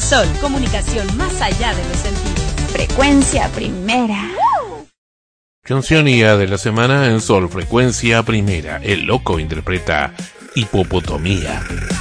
Sol, comunicación más allá de los sentidos. Frecuencia primera. Cancionía de la semana en Sol, frecuencia primera. El loco interpreta Hipopotomía.